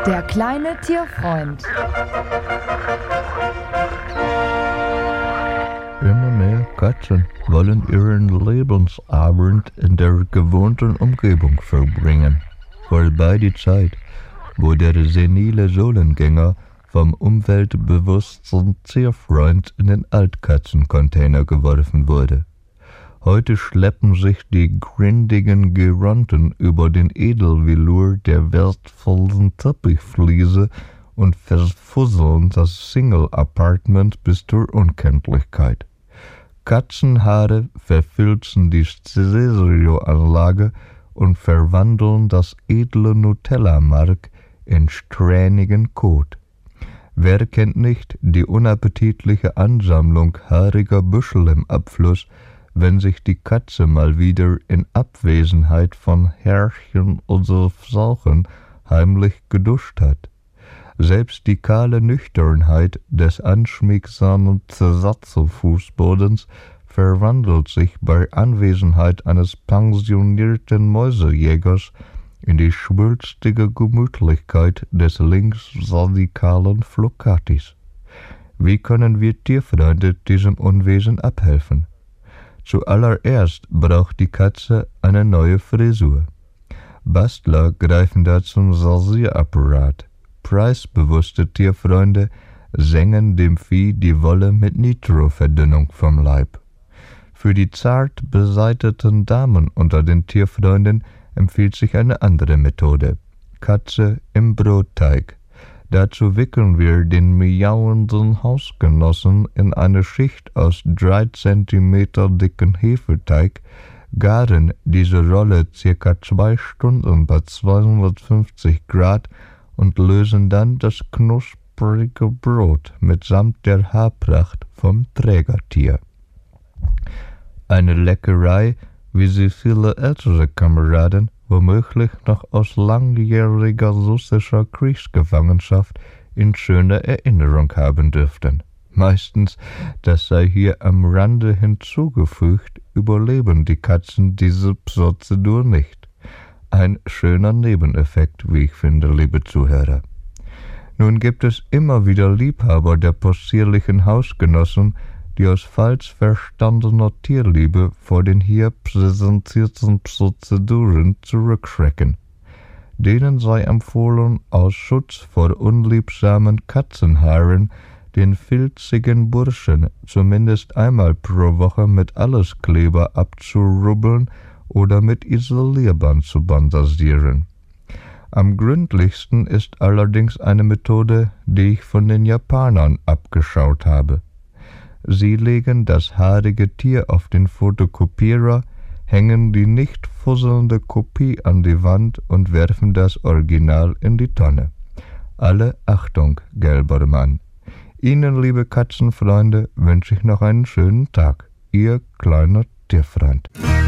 Der kleine Tierfreund. Immer mehr Katzen wollen ihren Lebensabend in der gewohnten Umgebung verbringen. Vorbei die Zeit, wo der senile Sohlengänger vom umweltbewussten Tierfreund in den Altkatzencontainer geworfen wurde. Heute schleppen sich die grindigen Geronten über den Edelvelour der wertvollen Teppichfliese und verfusseln das Single-Apartment bis zur Unkenntlichkeit. Katzenhaare verfilzen die Stereoanlage und verwandeln das edle Nutella-Mark in strähnigen Kot. Wer kennt nicht die unappetitliche Ansammlung haariger Büschel im Abfluss, wenn sich die Katze mal wieder in Abwesenheit von Herrchen oder Frauchen heimlich geduscht hat. Selbst die kahle Nüchternheit des anschmiegsamen Zersatzfußbodens verwandelt sich bei Anwesenheit eines pensionierten Mäusejägers in die schwülstige Gemütlichkeit des linksradikalen Flockatis. Wie können wir Tierfreunde diesem Unwesen abhelfen? Zuallererst braucht die Katze eine neue Frisur. Bastler greifen da zum Rasierapparat. Preisbewusste Tierfreunde sengen dem Vieh die Wolle mit Nitroverdünnung vom Leib. Für die zart beseiteten Damen unter den Tierfreunden empfiehlt sich eine andere Methode: Katze im Brotteig. Dazu wickeln wir den miauenden Hausgenossen in eine Schicht aus 3 Zentimeter dicken Hefeteig, garen diese Rolle ca. 2 Stunden bei 250 Grad und lösen dann das knusprige Brot mitsamt der Haarpracht vom Trägertier. Eine Leckerei, wie sie viele ältere Kameraden womöglich noch aus langjähriger russischer Kriegsgefangenschaft in schöner Erinnerung haben dürften. Meistens, das sei hier am Rande hinzugefügt, überleben die Katzen diese Prozedur nicht. Ein schöner Nebeneffekt, wie ich finde, liebe Zuhörer. Nun gibt es immer wieder Liebhaber der possierlichen Hausgenossen, die aus falsch verstandener Tierliebe vor den hier präsentierten Prozeduren zurückschrecken. Denen sei empfohlen, aus Schutz vor unliebsamen Katzenhaaren den filzigen Burschen zumindest einmal pro Woche mit Alleskleber abzurubbeln oder mit Isolierband zu bandasieren. Am gründlichsten ist allerdings eine Methode, die ich von den Japanern abgeschaut habe. Sie legen das haarige Tier auf den Fotokopierer, hängen die nicht fusselnde Kopie an die Wand und werfen das Original in die Tonne. Alle Achtung, gelber Mann. Ihnen, liebe Katzenfreunde, wünsche ich noch einen schönen Tag. Ihr kleiner Tierfreund.